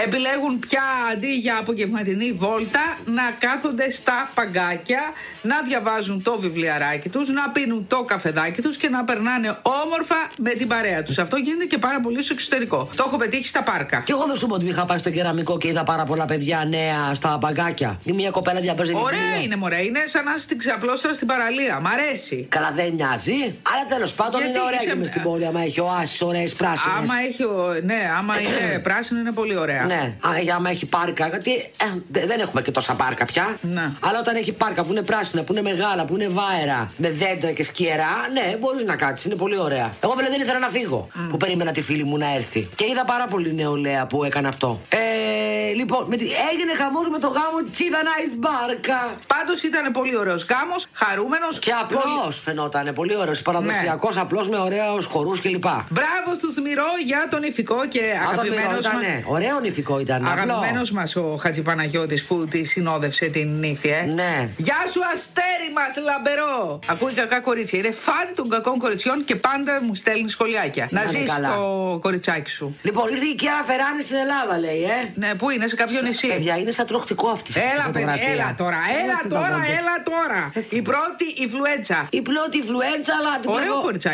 Επιλέγουν πια αντί για απογευματινή βόλτα να κάθονται στα παγκάκια, να διαβάζουν το βιβλιαράκι τους, να πίνουν το καφεδάκι τους και να περνάνε όμορφα με την παρέα τους. Αυτό γίνεται και πάρα πολύ στο εξωτερικό. Το έχω πετύχει στα πάρκα. Και εγώ δεν σου πω ότι είχα πάει στο κεραμικό και είδα πάρα πολλά παιδιά νέα στα παγκάκια. Είναι μια κοπέλα διαπέζει. Ωραία είναι, μωρέ. Είναι σαν να είσαι στην ξαπλώστρα στην παραλία. Μ' αρέσει. Καλά, δεν μοιάζει. Αλλά τέλος πάντων είναι ωραία και μες στην πόλη. Άμα έχει οάσεις ωραίες πράσινες. Άμα έχει, ναι, άμα είναι πράσινο είναι πολύ ωραία. Ναι, άμα έχει πάρκα. Γιατί δεν έχουμε και τόσα πάρκα πια. Ναι. Αλλά όταν έχει πάρκα που είναι πράσινα, που είναι μεγάλα, που είναι βάερα, με δέντρα και σκιερά, ναι, μπορείς να κάτσεις. Είναι πολύ ωραία. Εγώ βέβαια δεν ήθελα να φύγω που περίμενα τη φίλη μου να έρθει. Και είδα πάρα πολύ νεολαία που έκανε αυτό. Λοιπόν, έγινε χαμός με το γάμο Chiva Nice Μπάρκα. Πάντως ήταν πολύ ωραίος γάμος, χαρούμενος. Και απλός φαινότανε, πολύ ωραίος. Παραδοσιακός, απλός με ωραίους χορούς κλπ. Μπράβο στους Μυρό για τον ηφικό και αγαπημένος μας. Ωραίο νηφικό ήταν. Αγαπημένος μας ο Χατζηπαναγιώτης που τη συνόδευσε την νύφη, Ναι. Γεια σου, αστέρι μας, λαμπερό! Ακούει κακά κορίτσια. Είναι φαν των κακών κοριτσιών και πάντα μου στέλνει σχολιάκια. Να ζεις το κοριτσάκι σου. Λοιπόν, ήρθε η Κιάρα Φεράνη στην Ελλάδα, λέει, Ναι, πού είναι, σε κάποιο νησί. Παιδιά, είναι σαν τροχτικό αυτή. Έλα, παιδιά, έλα τώρα. Η πρώτη influenza. Η πρώτη influenza, αλλά Ωραίο κοριτσάκι.